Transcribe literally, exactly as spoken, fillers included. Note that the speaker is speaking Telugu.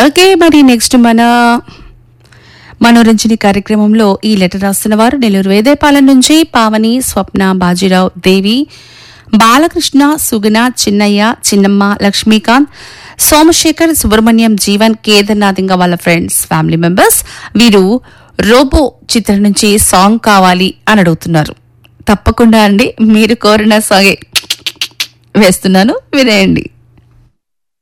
ఓకే, మరి నెక్స్ట్ మన మనోరంజని కార్యక్రమంలో ఈ లెటర్ రాస్తున్న వారు నెల్లూరు వేదేపాలెం నుంచి పావని, స్వప్న, బాజీరావు, దేవి, బాలకృష్ణ, సుగుణ, చిన్నయ్య, చిన్నమ్మ, లక్ష్మీకాంత్, సోమశేఖర్, సుబ్రహ్మణ్యం, జీవన్, కేదార్నాథ్, ఇంకా వాళ్ళ ఫ్రెండ్స్, ఫ్యామిలీ మెంబర్స్. వీరు రోబో చిత్రం నుంచి సాంగ్ కావాలి అని అడుగుతున్నారు. తప్పకుండా అండి, మీరు కోరిన సాంగే వేస్తున్నాను, వినేయండి.